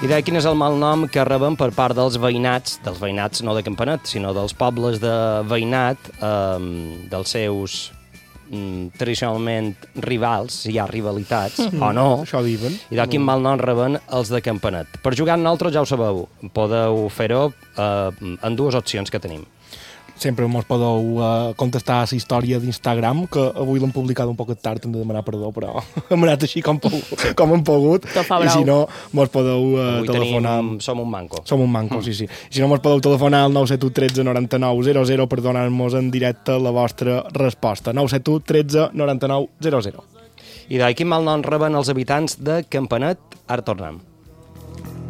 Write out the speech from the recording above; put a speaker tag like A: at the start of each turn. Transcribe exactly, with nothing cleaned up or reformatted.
A: I de quin és el malnom que reben per part dels veïnats, dels veïnats no de Campanet, sinó dels pobles de veïnat, eh, dels seus mm, tradicionalment rivals, si hi ha rivalitats, mm-hmm. o no.
B: Això diuen.
A: I de quin malnom reben els de Campanet. Per jugar amb nosaltres, ja ho sabeu, podeu fer-ho eh, en dues opcions que tenim.
B: Sempre mos podeu uh, contestar a la història d'Instagram, que avui l'hem publicat un poc tard, hem de demanar perdó, però hem anat així com, sí. com hem pogut. I si no, mos podeu uh,
A: avui
B: telefonar...
A: Tenim... Som un manco.
B: Som un manco, mm. sí, sí. I si no, mos podeu telefonar al nou set u tretze noranta nou zero zero per donar-nos en directe la vostra resposta. nou set u tretze noranta nou zero zero.
A: I de quin malnom reben els habitants de Campanet? Ara tornem.